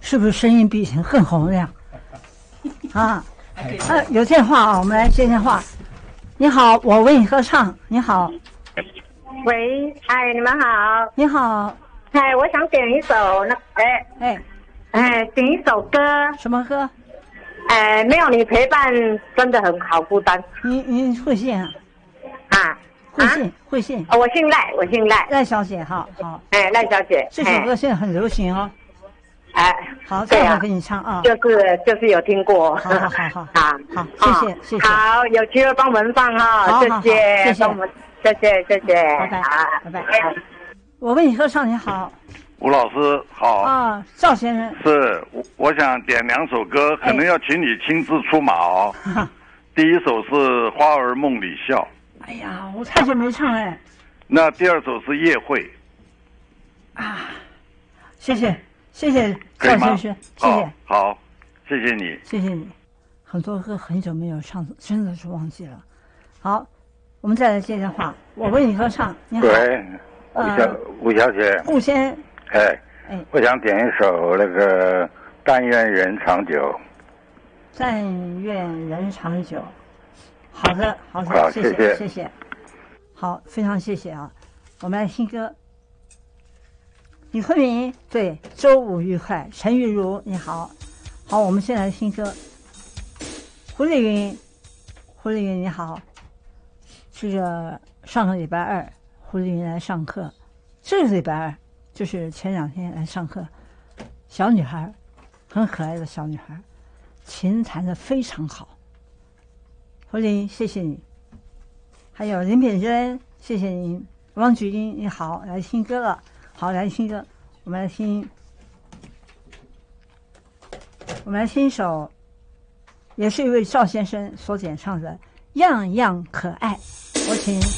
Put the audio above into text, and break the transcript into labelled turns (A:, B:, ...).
A: 是不是声音比以前更洪亮？啊，有电话啊，我们来接电话。你好，我为你歌唱。你好，
B: 喂，哎，你们好。
A: 你好，
B: 哎，我想点一首点一首歌。
A: 什么歌？
B: 没有你陪伴真的很好孤单。
A: 您会信啊？会信。
B: 我姓赖，
A: 赖小姐，好。
B: 赖小姐，
A: 这首歌现在很流行哦。好，
B: 对啊，
A: 给你唱啊。
B: 就是有听过。
A: 好，谢谢。
B: 好，有机会帮我们放哈，谢谢，帮我们，谢谢，
A: 拜拜。我为你歌唱，你好。
C: 吴老师好
A: 啊，赵先生
C: 是，我想点2首歌，可能要请你亲自出马哦。第一首是《花儿梦里笑》。
A: 哎呀，我太久没唱哎。
C: 那第2首是《夜会》。
A: 啊，谢谢赵先生，谢谢。
C: 好，谢谢你，
A: 谢谢你。很多歌很久没有唱，真的是忘记了。好，我们再来接电话。我为你歌唱，你好。
D: 喂，吴小姐。
A: 吴先。
D: 我想点一首那个《但愿人长久》。
A: 但愿人长久。好的，谢谢。好，非常谢谢啊。我们来听歌。李坤明，对，周五愉快。陈玉茹，你好。好，我们先来听歌。胡丽云你好。这个上个礼拜2，胡丽云来上课。这个礼拜2就是前2天来上课。小女孩，很可爱的小女孩，琴弹得非常好。胡丽云，谢谢你。还有林品珍，谢谢您。王菊英，你好，来听歌了。好，来听歌，我们来听一首，也是一位赵先生所演唱的《样样可爱》。我请